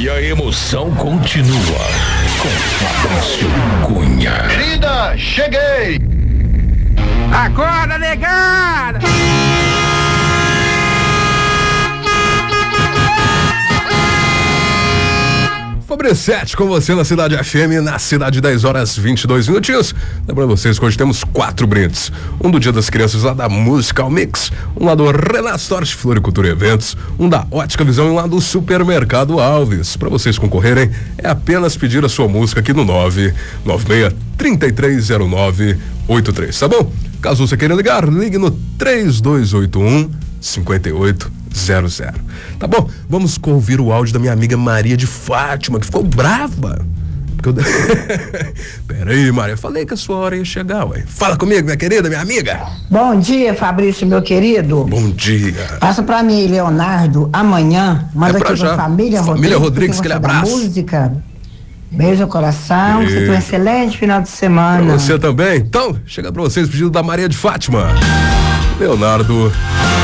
E a emoção continua com Fabrício Cunha. Querida, cheguei! Acorda, negada! Fabrício 7 com você na Cidade FM, na Cidade 10 horas 22 minutinhos. Lembrando vocês que hoje temos 4 brindes. Um do Dia das Crianças lá da Musical Mix, um lá do Renato Torte Floricultura e Eventos, um da Ótica Visão e um lá do Supermercado Alves. Para vocês concorrerem, é apenas pedir a sua música aqui no 996-330983, tá bom? Caso você queira ligar, ligue no 3281-5800. Tá bom? Vamos ouvir o áudio da minha amiga Maria de Fátima, que ficou brava. Peraí, Maria, falei que a sua hora ia chegar, ué. Fala comigo, minha querida, minha amiga. Bom dia, Fabrício, meu querido. Bom dia. Passa pra mim, Leonardo, amanhã. Manda aqui pra família Rodrigues, aquele abraço. Música. Beijo no coração, você tem um excelente final de semana. Pra você também. Então, chega pra vocês o pedido da Maria de Fátima. Leonardo.